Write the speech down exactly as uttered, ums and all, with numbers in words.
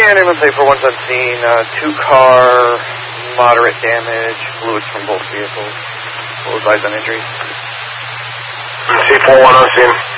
And ambulance eight four one's on scene. Uh, two-car, moderate damage, fluids from both vehicles. Full advise on injuries. C four one on scene.